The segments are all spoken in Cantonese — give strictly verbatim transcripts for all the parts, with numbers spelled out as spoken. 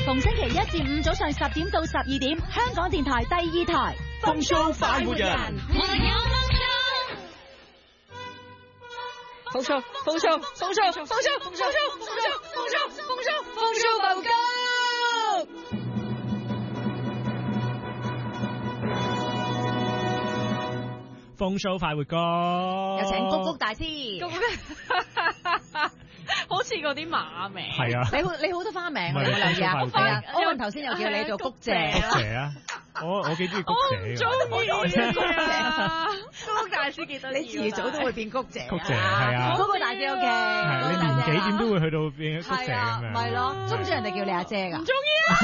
逢星期一至五早上十點到十二點，香港電台第二台風騷快活人。 風騷，風騷，風騷，風騷，風騷，風騷，風騷，風騷，風騷報告。 風騷快活歌， 有請谷谷大師。 好似嗰啲馬名。 係啊， 你好你好多花名，你有冇留意啊？係啊，我頭先又叫你做谷姐。 谷姐啊，我我幾中意谷姐嘅。 中意啊！谷大師記得你遲早都會變谷姐。 谷姐係啊， 谷谷大師 OK。 係你年紀點都會去到變谷姐咁樣。 係咯，中唔中意人哋叫你阿姐㗎？唔中意啊！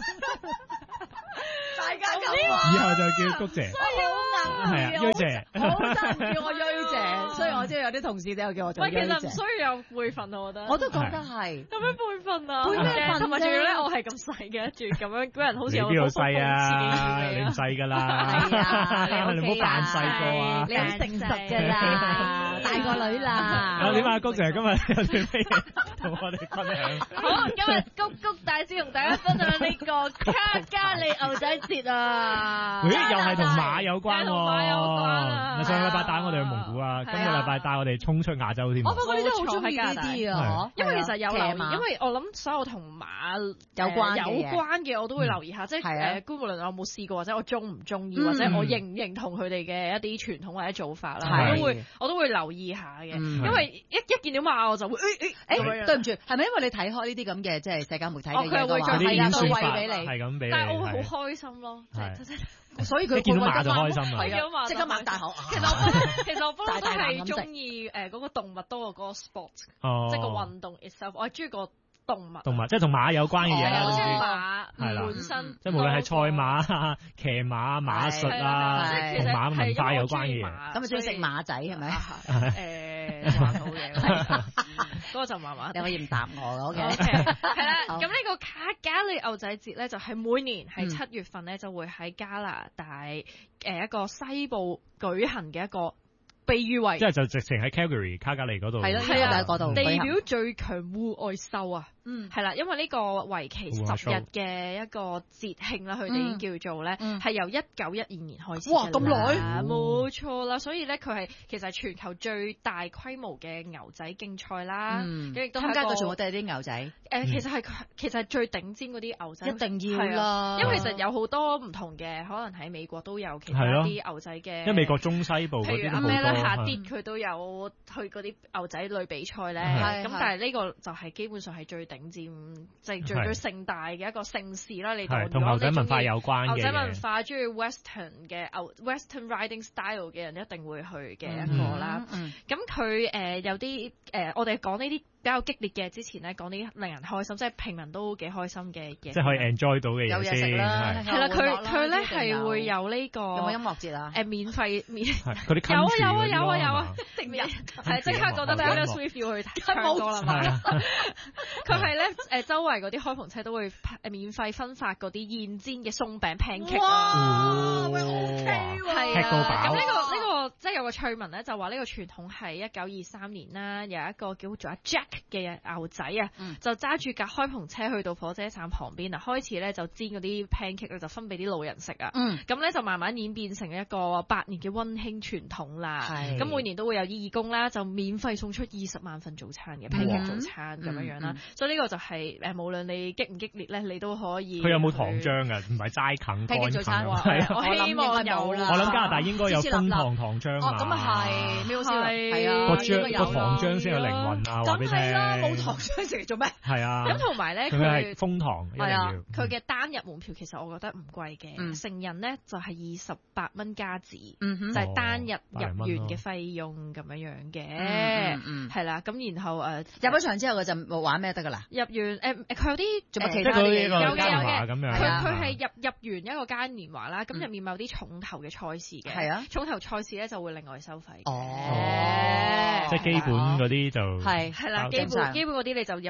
大家咁話， 以後就叫谷姐。 所以好硬係啊，鋥姐。 好多人叫我鋥姐，所以我知道有啲同事都有叫我做鋥姐。 喂，其實唔需要有輩分，我覺得。 我都覺得係。 有咩輩分啊？ 輩咩分？ 同埋仲要咧，我係咁細嘅，住咁樣，嗰人好似我邊度細啊？你唔細㗎啦。係啊，你唔好扮細個啊！ 你好成熟㗎啦，大個女啦。 我點啊，谷姐今日有啲咩嘢同我哋分享？ 好，今日谷谷大師同大家分享呢個卡加利牛仔節啊！ 咦，又係同馬有關喎。 同馬有關啊！ 上個禮拜帶我哋去蒙古啊，今個禮拜帶我哋衝出亞洲添。 我發覺你都好中意呢啲啊， 因為其實有留意，因為我諗所有同馬有關有關嘅我都會留意下，即係誒，無論我有冇試過，或者我中唔中意，或者我認唔認同佢哋嘅一啲傳統或者做法啦，我都會我都會留意下嘅，因為一一見到馬我就會誒誒誒， 對唔住，係咪因為你睇開呢啲咁嘅即係社交媒體嘅嘢嘅話， 嗰啲演算法係俾你， 係咁俾你， 但係我會好開心咯， 所以佢見到馬就開心啦， 即刻擘大口。 其實我其實我不嬲都係中意誒嗰個動物多過嗰個 sport，即係個運動 itself，我係中意個動物。 動物即係同馬有關嘅嘢啦， 我中意馬係啦， 本身， 即係無論係賽馬、騎馬、馬術啊，同馬文化有關嘅嘢。 咁咪中意食馬仔係咪？ 誒，還好嘅，嗰個就麻麻。 你可以唔答我嘅。 係啦，咁呢個卡加利牛仔節咧，就係每年係七月份咧，就會喺加拿大誒一個西部舉行嘅一個。被譽為即係就直情喺 Calgary 卡加利嗰度， 係咯，係啊，嗰度地表最強戶外秀啊， 嗯， 係啦，因為呢個為期十日嘅一個節慶啦，佢哋叫做咧，係由一九一二年開始。 哇，咁耐， 冇錯啦，所以咧佢係其實係全球最大規模嘅牛仔競賽啦， 亦都參加嘅全部都係啲牛仔。 誒，其實係其實係最頂尖嗰啲牛仔， 一定要啦， 因為其實有好多唔同嘅，可能喺美國都有其他啲牛仔嘅， 因為美國中西部嗰啲都好多。 下跌佢都有去嗰啲牛仔類比賽咧，咁但係呢個就係基本上係最頂尖，即係最最盛大嘅一個盛事啦。你同牛仔文化有關嘅牛仔文化中意 Western 嘅 Western riding style 嘅人一定會去嘅一個啦。咁佢誒有啲誒，我哋講呢啲比較激烈嘅之前咧，講啲令人開心，即係平民都幾開心嘅嘢， 即係可以 enjoy 到嘅嘢先。 有嘢食啦， 係啦，佢佢咧係會有呢個有冇音樂節啊？ 誒，免費免有啊有啊有啊有啊！即日係即刻覺得 Taylor Swift 要去唱歌啦嘛！佢係咧誒，周圍嗰啲開篷車都會誒免費分發嗰啲現煎嘅鬆餅 pancake 啊！ 喂 OK 喎， 係啊！咁呢個呢個即係有個趣聞咧，就話呢個傳統係一九二三年啦，有一個叫做阿 Jack 嘅牛仔啊，就揸住架開篷車去到火車站旁邊啊，開始咧就煎嗰啲 pancake 咧，就分俾啲老人食啊。咁咧就慢慢演變成一個百年嘅溫馨傳統啦。咁每年都會有義工啦，就免費送出二十萬份早餐嘅 pancake 早餐咁樣樣啦。所以呢個就係誒，無論你激唔激烈咧，你都可以。 佢有冇糖漿㗎？唔係齋啃乾啃。 早餐係啊，我希望有啦。 我諗加拿大應該有楓糖糖漿啊。 咁啊係，咩好笑係啊？ 個漿個糖漿先有靈魂啊！話俾你聽。 咁係啦，冇糖漿食嚟做咩？ 係啊。 咁同埋咧， 佢係楓糖一定要。 佢嘅單日門票其實我覺得唔貴嘅，成人咧就係二十八蚊加紙，就係單日入園嘅費用咁樣樣嘅，係啦。咁然後誒入咗場之後，佢就玩咩得㗎啦？ 入完誒佢有啲做乜其他嘅嘢？ 有嘅有嘅， 佢佢係入入完一個嘉年華啦，咁入面咪有啲重頭嘅賽事嘅，係啊，重頭賽事咧就會另外收費。哦， 即係基本嗰啲就係係啦，基本基本嗰啲你就入去感受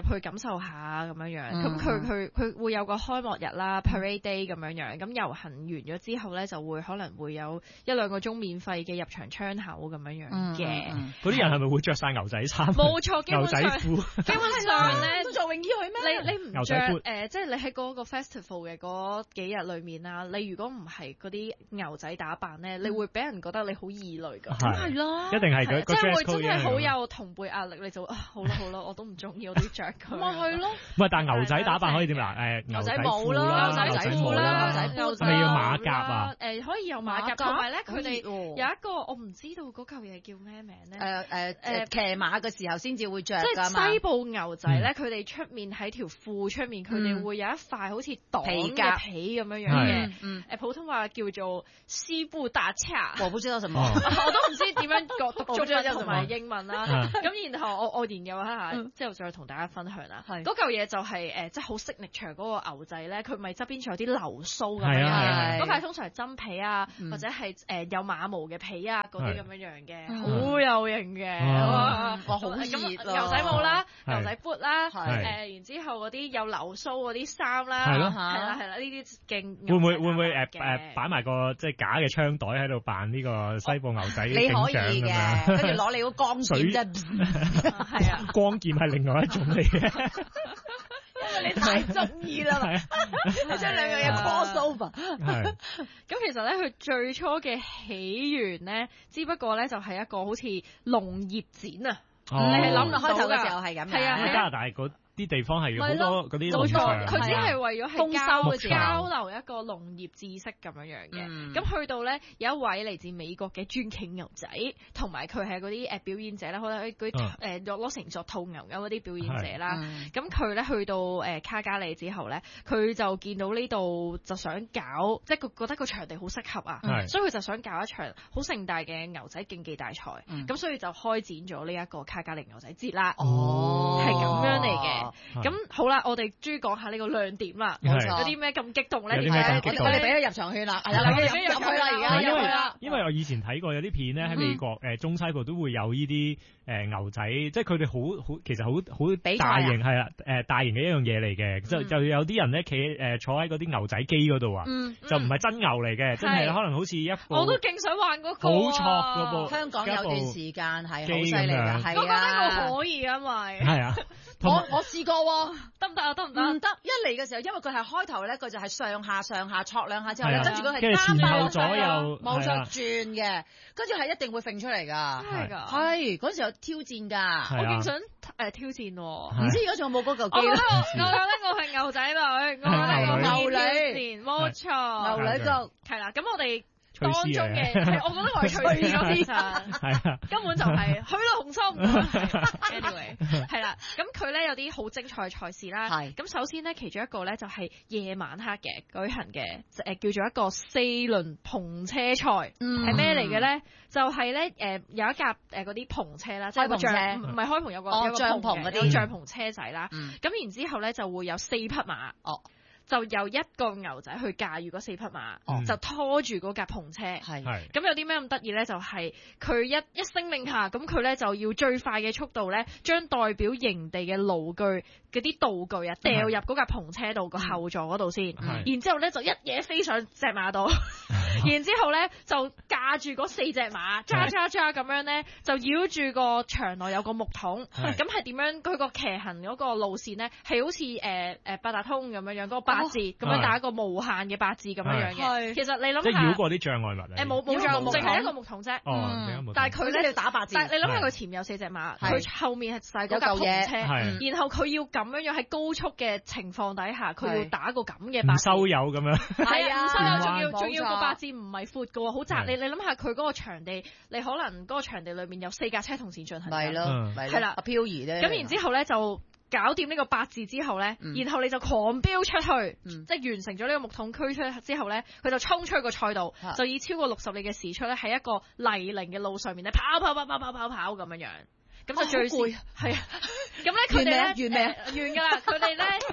受下咁樣樣。咁佢佢佢會有個開幕日啦 ，parade day 咁樣樣。咁遊行完咗之後咧，就會可能會有一兩個鐘免費嘅入場窗口咁樣樣嘅。 嗰啲人係咪會着晒牛仔衫？ 冇錯， 牛仔褲。 基本上咧， 都着泳衣去咩？ 你你唔着誒，即係你喺嗰個 festival 嘅嗰幾日裏面啊，你如果唔係嗰啲牛仔打扮咧，你會俾人覺得你好異類㗎。 咁係咯， 一定係佢， 即係會真係好有同輩壓力，你就啊好啦好啦，我都唔中意，我都着佢。 咪係咯。 唔係，但係牛仔打扮可以點啊？誒牛仔褲啦， 牛仔褲啦，牛仔褲係咪要馬甲啊？ 誒可以有馬甲，同埋咧佢哋有一個我唔知道嗰嚿嘢叫咩名咧？ 誒誒誒騎馬嘅時候先至會着即係西部牛仔咧，佢哋出面喺條褲出面，佢哋會有一塊好似擋嘅皮咁樣樣嘅。誒普通話叫做西部大叉。 我不知道什麼， 我都唔知點樣讀中文同埋英文啦。咁然後我我研究一下，之後再同大家分享啦。嗰嚿嘢就係誒，即係好 signature 嗰個牛仔咧，佢咪側邊仲有啲流蘇咁樣嘅。嗰塊通常係真皮啊，或者係誒有馬毛嘅皮啊嗰啲咁樣樣嘅，好有型嘅。哇，好熱咯！牛仔帽啦，牛仔 boot 啦，誒然之後嗰啲有流蘇嗰啲衫啦，係咯，係啦係啦，呢啲勁。 會唔會會唔會誒誒擺埋個即係假嘅槍袋喺度扮呢個西部牛仔警長咁樣？ 跟住攞你個光劍啫， 係啊， 光劍係另外一種嚟嘅。 因為你太中意啦嘛，你將兩樣嘢 cross over。 咁其實咧，佢最初嘅起源咧，只不過咧就係一個好似農業展啊。你係諗開頭嘅時候係咁，係啊， 加拿大嗰啲地方係好多嗰啲農場， 佢只係為咗係交交流一個農業知識咁樣樣嘅。咁去到咧有一位嚟自美國嘅專競牛仔，同埋佢係嗰啲誒表演者啦，可能嗰啲誒攞成作套牛嘅嗰啲表演者啦。咁佢咧去到誒卡加利之後咧，佢就見到呢度就想搞，即係佢覺得個場地好適合啊，所以佢就想搞一場好盛大嘅牛仔競技大賽。咁所以就開展咗呢一個卡加利牛仔節啦。哦，係咁樣嚟嘅。咁好啦，我哋終於講下呢個亮點啦。冇錯，有啲咩咁激動咧？ 有啲咩咁激動？ 我哋俾咗入場券啦，係啦，入入去啦，而家入去啦。 因為我以前睇過有啲片咧，喺美國誒中西部都會有呢啲誒牛仔，即係佢哋好好其實好好大型係啦，誒大型嘅一樣嘢嚟嘅。就就有啲人咧企誒坐喺嗰啲牛仔機嗰度啊，就唔係真牛嚟嘅，真係可能好似一部。 我都勁想玩嗰個。 好錯嗰部。 香港有段時間係好犀利㗎，係啊。 我覺得呢個可以，因為係啊。 我我試過喎， 得唔得啊？得唔得？ 唔得！一嚟嘅時候，因為佢係開頭咧，佢就係上下上下挫兩下之後咧，跟住佢係前後左右冇錯轉嘅，跟住係一定會揈出嚟㗎。 係㗎， 係嗰時有挑戰㗎。 我勁想誒挑戰喎， 唔知而家仲有冇嗰嚿機？ 我覺得我覺得我係牛仔女，我覺得我牛女，冇錯， 牛女就係啦。咁我哋。當中嘅，我覺得我係吹咗啲，係啊，根本就係去到紅心。Anyway， 係啦，咁佢咧有啲好精彩嘅賽事啦。係，咁首先咧，其中一個咧就係夜晚黑嘅舉行嘅，誒叫做一個四輪篷車賽。嗯，係咩嚟嘅咧？就係咧誒有一架誒嗰啲篷車啦，即係個帳，唔係開篷有個有個帳篷嗰啲帳篷車仔啦。嗯，咁然之後咧就會有四匹馬。哦。就由一個牛仔去駕馭嗰四匹馬，嗯、就拖住嗰架篷車。係，咁有啲咩咁得意咧？就係、是、佢一一聲令下，咁佢咧就要最快嘅速度咧，將代表營地嘅爐具嗰啲道具啊，掉入嗰架篷車度個後座嗰度先。嗯、然之後咧就一嘢飛上隻馬度，然之後咧就駕住嗰四隻馬，揸揸揸咁樣咧，就繞住個場內有個木桶。咁係點樣？佢個騎行嗰個路線咧，係好似誒誒八達通咁樣樣嗰個八字咁樣打一個無限嘅八字咁樣樣嘅。其實你諗下， 即係繞過啲障礙物。 誒冇冇障礙物，淨係一個木桶啫。但係佢咧要打八字。但係你諗下佢前面有四隻馬，佢後面係曬嗰架篷車，然後佢要咁樣樣喺高速嘅情況底下，佢要打個咁嘅八字。唔收油咁樣。係啊，唔收油，仲要仲要個八字唔係闊嘅喎，好窄。你你諗下佢嗰個場地，你可能嗰個場地裏面有四架車同時進行。係咯，係啦，漂移咧。咁然之後咧就。搞掂呢個八字之後咧，嗯、然後你就狂飆出去，嗯、即係完成咗呢個木桶區出之後咧，佢就衝出去個賽道，啊、就以超過六十里嘅時速咧，喺一個泥濘嘅路上面咧，跑跑跑跑跑跑跑咁樣樣。咁就最攰，係啊！咁咧佢哋咧完未啊？完㗎啦！佢哋咧一跑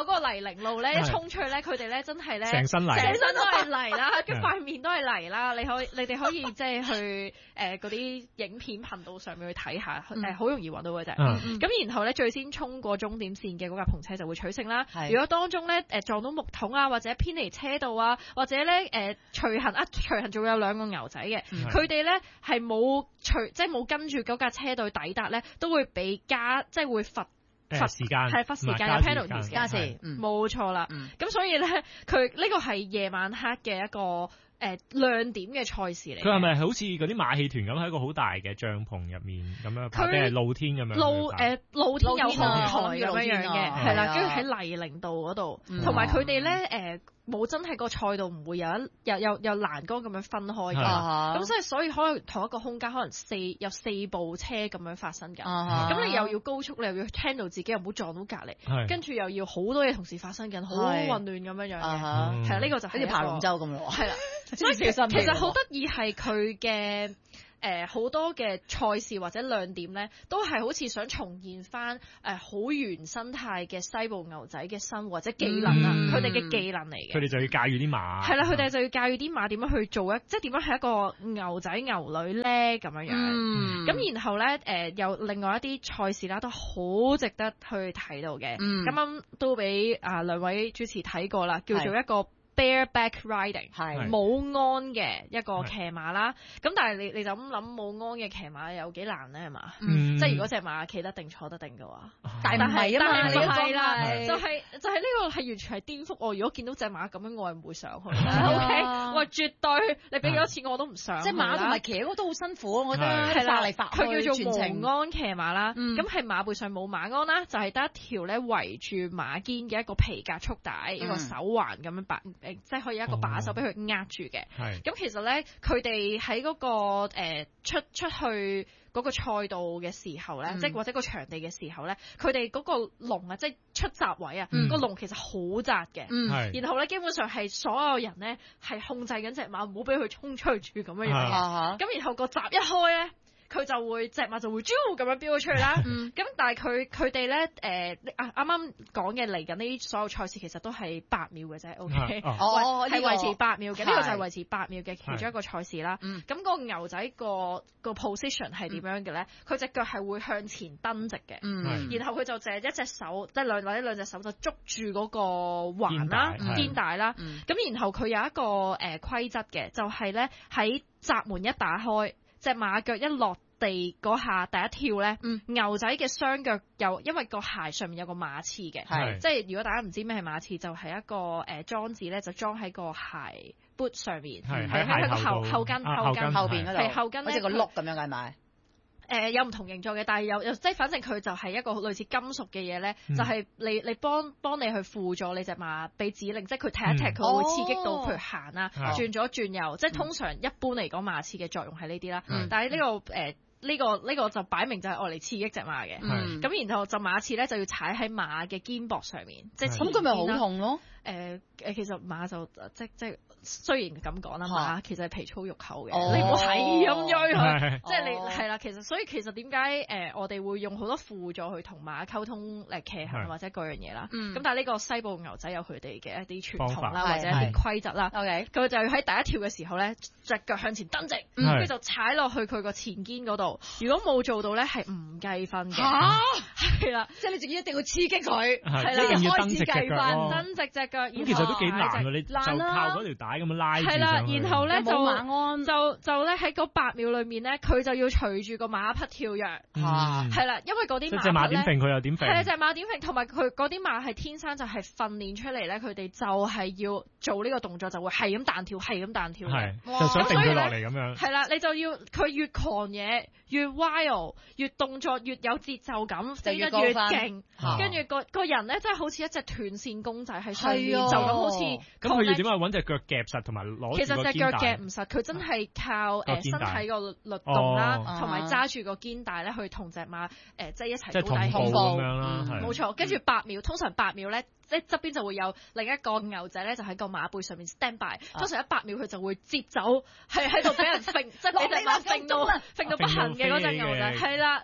跑嗰個泥濘路咧，一衝出去咧，佢哋咧真係咧成身泥， 成身都係泥啦，跟塊面都係泥啦。你可以你哋可以即係去誒嗰啲影片頻道上面去睇下，誒好容易揾到嘅啫。咁然後咧最先衝過終點線嘅嗰架篷車就會取勝啦。如果當中咧誒撞到木桶啊，或者偏離車道啊，或者咧誒隨行啊隨行仲有兩個牛仔嘅，佢哋咧係冇隨即係冇跟住嗰架車隊抵達咧，都會俾加即係會罰。 罰時間係罰時間有 penalty 加時， 冇錯啦。咁所以咧，佢呢個係夜晚黑嘅一個誒亮點嘅賽事嚟。佢係咪好似嗰啲馬戲團咁喺一個好大嘅帳篷入面咁樣跑，定係露天咁樣？ 露誒露天有紅台咁樣樣嘅，係啦，跟住喺泥濘道嗰度，同埋佢哋咧誒。冇真係個賽道唔會有一有有有欄杆咁樣分開嘅，咁所以所以可能同一個空間可能四有四部車咁樣發生緊，咁你又要高速，你又要 handle 自己又唔好撞到隔離，跟住又要好多嘢同時發生緊，好混亂咁樣樣嘅，係啊，呢個就好似爬龍舟咁咯，係啦， 所以其實其實好得意係佢嘅。誒好、呃、多嘅賽事或者亮點咧，都係好似想重現翻誒好原生態嘅西部牛仔嘅生活或者技能啊，佢哋嘅技能嚟嘅。 佢哋就要駕馭啲馬。係啦，佢哋就要駕馭啲馬點樣去做一，即係點樣係一個牛仔牛女咧咁樣樣。咁、嗯、然後咧誒、呃、有另外一啲賽事啦，都好值得去睇到嘅。咁啱、嗯、都俾啊兩位主持睇過啦，叫做一個。Bareback riding 係冇鞍嘅一個騎馬啦，咁但係你你就咁諗冇鞍嘅騎馬有幾難咧係嘛？即係如果隻馬企得定坐得定嘅話，但係唔係啊嘛，你係啦，就係就係呢個係完全係顛覆我。如果見到隻馬咁樣，我係唔會上去。O K，我絕對你俾幾多錢我都唔上。即係馬同埋騎嗰個都好辛苦，我覺得係啦，佢叫做無鞍騎馬啦，咁係馬背上冇馬鞍啦，就係得一條咧圍住馬肩嘅一個皮革束帶，一個手環咁樣擺。誒，即係可以一個把手俾佢握住嘅。係。咁其實咧，佢哋喺嗰個誒出出去嗰個賽道嘅時候咧，即係或者個場地嘅時候咧，佢哋嗰個籠啊，即係出閘位啊，個籠其實好窄嘅。嗯。然後咧，基本上係所有人咧係控制緊隻馬，唔好俾佢衝出去住咁樣樣嘅。咁然後個閘一開咧。佢就會隻馬就會啾咁樣飆咗出去啦，咁、嗯、但係佢佢哋咧誒啊啱啱講嘅嚟緊呢啲所有賽事其實都係八秒嘅啫 ，OK，哦係維持八秒嘅，呢個就係維持八秒嘅其中一個賽事啦。咁是個牛仔個個 position 係點樣嘅咧？佢隻、嗯、腳係會向前蹬直嘅，嗯、然後佢就淨係一隻手，即係兩或者兩隻手就捉住嗰個環啦、肩帶啦，咁、嗯、然後佢有一個誒、呃、規則嘅，就係咧喺閘門一打開。隻馬腳一落地嗰下第一跳咧，嗯、牛仔嘅雙腳有因為個鞋上面有個馬刺嘅，是即係如果大家唔知咩係馬刺，就係、是、一個誒裝置咧，就裝喺個鞋 boot 上面，係喺個後後跟後跟後邊嗰度，係後跟咧，好似個碌咁樣嘅係咪？誒、呃、有唔同形狀嘅，但係有有即係反正佢就係一個類似金屬嘅嘢咧，嗯、就係你你幫幫你去輔助你隻馬俾指令，即係佢踢一踢佢、嗯、會刺激到佢行啊，哦、轉左轉右，即係通常一般嚟講馬刺嘅作用係呢啲啦，嗯、但係呢、呢個誒。呃呢、這個呢、這個就擺明就係愛嚟刺激隻馬嘅，咁、嗯、然後就馬刺咧就要踩喺馬嘅肩膊上面，即係咁佢咪好痛咯？誒誒、呃，其實馬就即即雖然咁講啦，馬、啊、其實係皮粗肉厚嘅，哦、你唔好係咁追佢，即係你係啦。其實所以其實點解誒我哋會用好多輔助去同馬溝通誒騎行或者嗰樣嘢啦？咁、嗯、但係呢個西部牛仔有佢哋嘅一啲傳統啦，或者一啲規則啦。OK，佢就要喺第一跳嘅時候咧，隻腳向前蹬直，跟住、嗯、就踩落去佢個前肩嗰度。如果冇做到咧，係唔計分嘅。嚇，係啦，即係你自己一定要刺激佢，係啦，開始計分，蹬直隻腳。咁其實都幾難㗎，你就靠嗰條帶咁樣拉住上去。係啦，然後咧就馬鞍，就就咧喺嗰八秒裏面咧，佢就要隨住個馬匹跳躍。嚇，係啦，因為嗰啲馬咧，隻馬點揈佢又點揈。係啊，隻馬點揈，同埋佢嗰啲馬係天生就係訓練出嚟咧，佢哋就係要做呢個動作，就會係咁彈跳，係咁彈跳嘅。係，就想定佢落嚟咁樣。係啦，你就要佢越狂野。越 wild 越動作越有節奏感，飛得越勁，跟住個個人咧真係好似一隻斷線公仔喺上面，就咁好似。咁佢要點啊？揾隻腳夾實同埋攞。其實隻腳夾唔實，佢真係靠誒身體個律動啦，同埋揸住個肩帶咧去同隻馬誒即係一齊高低起伏咁樣啦。冇錯，跟住八秒，通常八秒咧。即係側邊就會有另一個牛仔咧，就喺個馬背上面 stand by。通常一百秒佢就會接走，係喺度俾人揈，即係俾隻馬揈到揈到不行嘅嗰隻牛仔，係啦。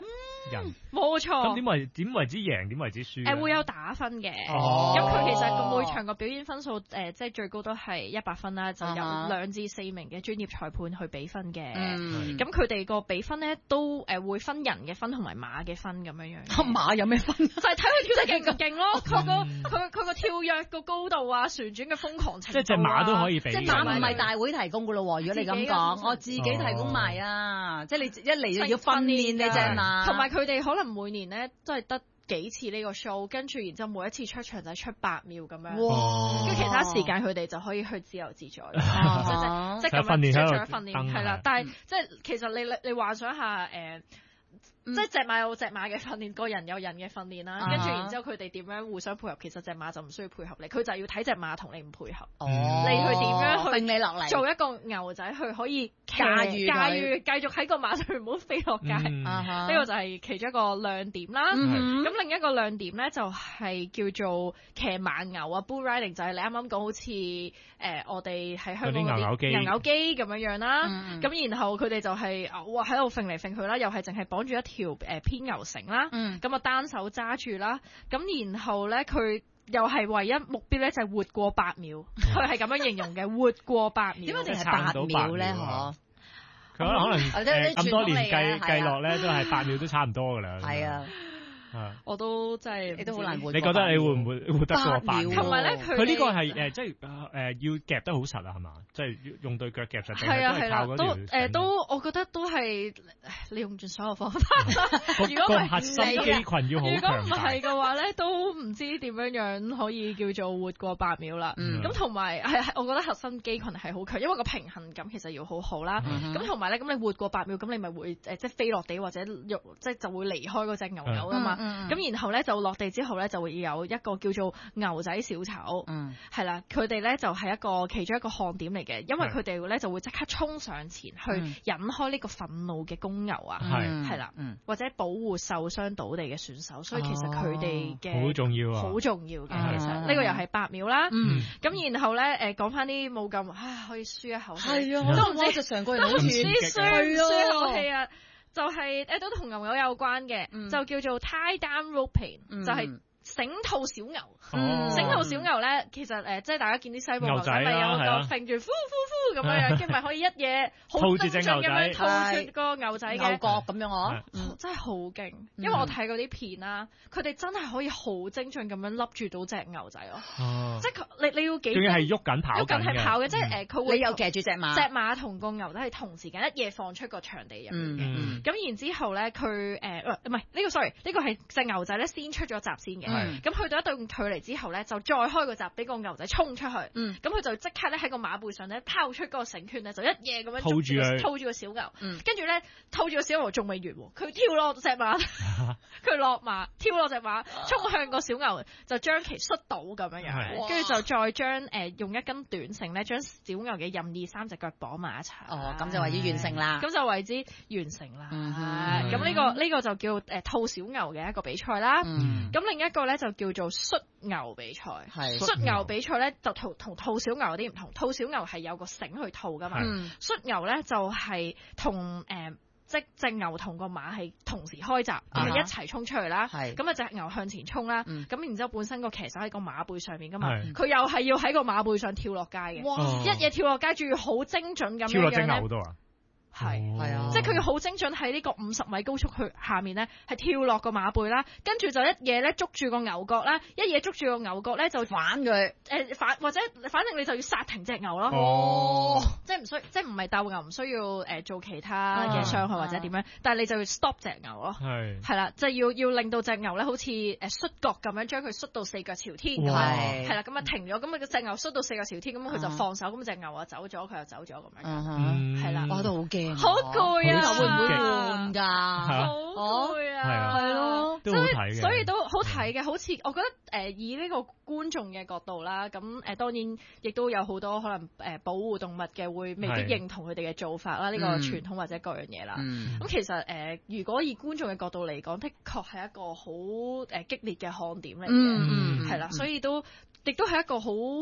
人， 冇錯。 咁點為點為之贏？點為之輸？ 誒會有打分嘅。 哦。 咁佢其實個每場個表演分數誒，即係最高都係一百分啦，就有兩至四名嘅專業裁判去比分嘅。咁佢哋個比分咧都誒會分人嘅分同埋馬嘅分咁樣樣。 馬有咩分？ 就係睇佢跳得勁唔勁咯。佢個佢佢個跳躍個高度啊，旋轉嘅瘋狂程度啊。 即係隻馬都可以比。 即係馬唔係大會提供噶咯喎，如果你咁講，我自己提供埋啊！即係你一嚟就要訓練你隻馬。 同埋佢哋可能每年咧都係得幾次呢個 show， 跟住然之後每一次出場就係出八秒咁樣，跟住其他時間佢哋就可以去自由自在，即即咁樣即係訓練係啦。但係即係其實你你你幻想下誒。即係隻馬有隻馬嘅訓練，個人有人嘅訓練啦，跟住然之後佢哋點樣互相配合，其實隻馬就唔需要配合你，佢就係要睇隻馬同你唔配合，你去點樣去你落嚟做一個牛仔去可以駕馭駕馭，繼續喺個馬上唔好飛落街，呢個就係其中一個亮點啦。咁另一個亮點咧就係叫做騎馬牛啊 ，bull riding 就係你啱啱講好似誒我哋喺香港嗰啲牛牛機咁樣樣啦。咁然後佢哋就係哇喺度揈嚟揈去啦，又係淨係綁住一條誒偏牛繩啦，咁啊單手揸住啦，咁然後咧佢又係唯一目標咧就係活過八秒，佢係咁樣形容嘅，活過八秒。 點解淨係八秒咧？嗬， 佢可能誒咁多年計計落咧，都係八秒都差唔多噶啦。 係啊。 我都真係， 你都好難活。 你覺得你會唔會活得過八秒？ 同埋咧，佢佢呢個係誒，即係誒要夾得好實啊，係嘛？即係用對腳夾實。係啊係啦， 都誒都，我覺得都係你用盡所有方法。如果個核心肌群要好強大。 如果唔係嘅話咧，都唔知點樣樣可以叫做活過八秒啦。咁同埋係，我覺得核心肌群係好強，因為個平衡感其實要好好啦。咁同埋咧，咁你活過八秒，咁你咪會誒即係飛落地或者即係就會離開嗰隻牛牛㗎嘛。咁、嗯、然後咧就落地之後咧就會有一個叫做牛仔小丑，係啦、嗯，佢哋咧就係一個其中一個看點嚟嘅，因為佢哋咧就會即刻衝上前去引開呢個憤怒嘅公牛啊，係啦，或者保護受傷倒地嘅選手，所以其實佢哋嘅好重要啊， 好重要嘅，其實呢個又係八秒啦。咁、嗯、然後咧誒講翻啲冇咁唉可以舒一口氣，係啊，都唔知成個人好似舒舒一口氣啊！就係、是、誒都同牛牛有關嘅，嗯、就叫做 tie down roping，、嗯、就係繩套小牛。嗯、繩套小牛咧，其實誒、呃、即係大家見啲西部牛仔咪有個揈住呼呼呼咁樣樣，跟住咪可以一嘢好精準咁樣套住個牛仔嘅牛角咁樣我， 嗯、真係好勁，因為我睇嗰啲片啦，佢哋真係可以好精準咁樣笠住到隻牛仔咯，嗯、即係你你要幾？仲要係喐緊跑緊嘅，喐緊係跑嘅， 即係誒佢會你又騎住隻馬， 隻馬同個牛仔係同時間一嘢放出個場地入面嘅，咁、嗯、然之後咧佢誒唔係呢個 sorry 呢個係隻牛仔咧先出咗閘先嘅，咁、嗯、去到一段距離之後咧就再開個閘俾個牛仔衝出去，咁佢、嗯、就即刻咧喺個馬背上咧拋出嗰個繩圈咧，就一嘢咁樣套住套住個小牛，跟住咧套住個小牛仲未完，佢跳落隻馬，佢落馬跳落隻馬，衝向個小牛就將其摔倒咁樣樣，跟住就再將誒、呃、用一根短繩咧將小牛嘅任意三隻腳綁埋一齊， 哦，咁就為之完成啦， 咁就為之完成啦，咁呢個呢個就叫誒套小牛嘅一個比賽啦，咁、嗯、另一個咧就叫做摔牛比賽，摔牛比賽咧就同同套小牛有啲唔同，套小牛係有個繩去套噶嘛，摔、嗯、牛咧就係同誒即隻牛同個馬係同時開閘，咁啊、uh huh. 一齊衝出去啦，咁啊隻牛向前衝啦，咁、嗯、然之後本身個騎手喺個馬背上面噶嘛，佢是又係要喺個馬背上跳落街嘅，哇一嘢跳落街仲要好精準咁樣樣咧。跳落隻牛度啊！係，係啊，即係佢要好精準喺呢個五十米高速去下面咧，係跳落個馬背啦，跟住就一嘢咧捉住個牛角啦，一嘢捉住個牛角咧就反佢，誒反或者反正你就要剎停隻牛咯，哦，即係唔需，即係唔係鬥牛唔需要誒做其他嘅傷害或者點樣，但係你就要 stop 隻牛咯，係，係啦，即係要要令到隻牛咧好似誒摔角咁樣將佢摔到四腳朝天，係，係啦，咁啊停咗，咁啊隻牛摔到四腳朝天，咁佢就放手，咁隻牛啊走咗，佢又走咗咁樣，係啦，我都好驚。好攰啊！會唔會換㗎？好攰啊！係咯，都好睇嘅。所以都好睇嘅，好似我覺得誒以呢個觀眾嘅角度啦，咁誒當然亦都有好多可能誒保護動物嘅會未必認同佢哋嘅做法啦，呢個傳統或者各樣嘢啦。咁其實誒如果以觀眾嘅角度嚟講，的確係一個好誒激烈嘅看點嚟嘅，係啦，所以都亦都係一個好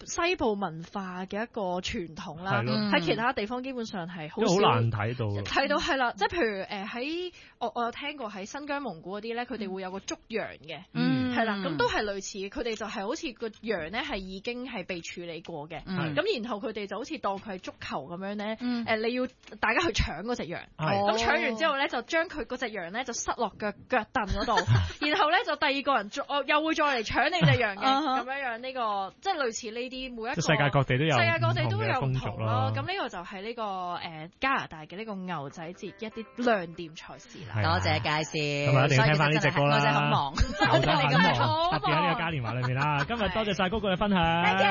西部文化嘅一個傳統啦，喺係其他地方基本上係好好難睇到。 睇到係啦，即係譬如誒喺我我有聽過喺新疆蒙古嗰啲咧，佢哋會有個捉羊嘅， 嗯係啦，咁都係類似，佢哋就係好似個羊咧係已經係被處理過嘅，咁然後佢哋就好似當佢係足球咁樣咧，誒你要大家去搶嗰隻羊，咁搶完之後咧就將佢嗰隻羊咧就塞落腳腳凳嗰度，然後咧就第二個人再又會再嚟搶你隻羊嘅，咁樣樣呢個即係類似呢啲每一個世界各地都有， 世界各地都有唔唔同咯。咁呢個就係呢個誒加拿大嘅呢個牛仔節一啲亮點賽事啦。 多謝介紹， 咁啊一定要聽翻呢隻歌啦， 我真係好忙， 牛仔很忙，特別喺呢個嘉年華裏面啦。今日多謝晒高哥嘅分享。